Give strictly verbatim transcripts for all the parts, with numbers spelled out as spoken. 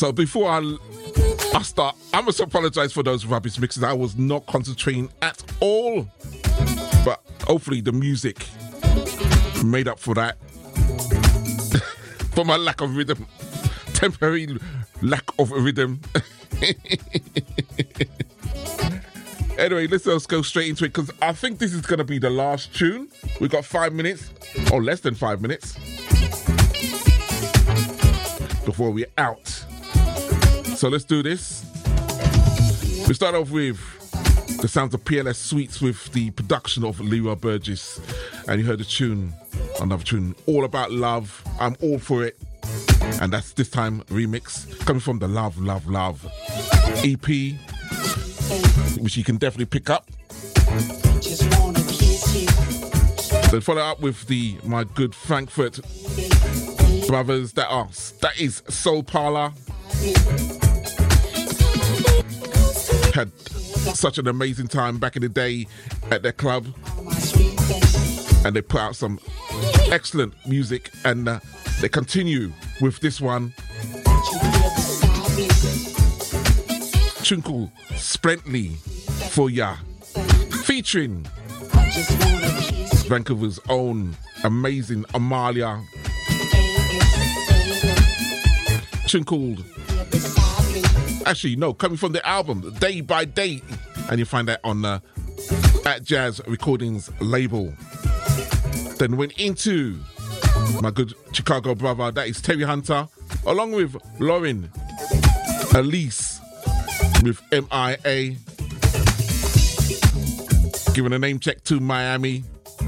So before I, I start, I must apologize for those rubbish mixes. I was not concentrating at all. But hopefully the music made up for that. For my lack of rhythm. Temporary lack of rhythm. Anyway, let's just go straight into it because I think this is going to be the last tune. We've got five minutes, or less than five minutes, before we're out. So let's do this. We start off with the sounds of P L S Sweets with the production of Leroy Burgess. And you heard the tune, another tune, All About Love. I'm all for it. And that's this time remix coming from the Love, Love, Love E P, which you can definitely pick up. Then follow up with the my good Frankfurt brothers that are that is Soul Parlour. Had such an amazing time back in the day at their club, and they put out some excellent music, and uh, they continue with this one. Tune called Sprently for Ya, featuring Vancouver's own amazing Amalia. Tune called, actually no, coming from the album Day by Day, and you find that on uh, at Jazz Recordings label. Then went into my good Chicago brother, that is Terry Hunter, along with Lauren Elise with M I A, giving a name check to Miami.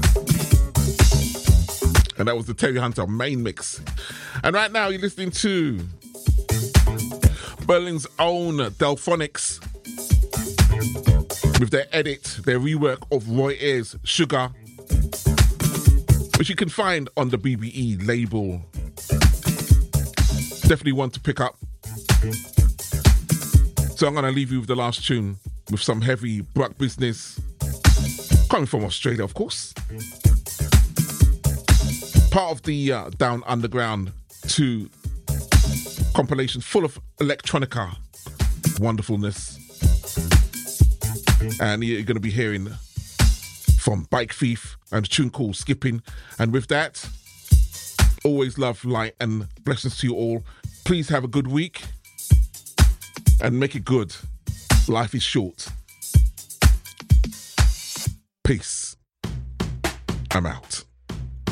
And that was the Terry Hunter main mix. And right now you're listening to Berlin's own Delphonics with their edit, their rework of Roy Ayers' Sugar, which you can find on the B B E label. Definitely one to pick up. So I'm going to leave you with the last tune with some heavy Bruck business coming from Australia, of course. Part of the uh, Down Underground two compilation full of electronica wonderfulness. And you're going to be hearing from Bike Thief and a tune called Skipping. And with that, always love, light, and blessings to you all. Please have a good week and make it good. Life is short. Peace. I'm out.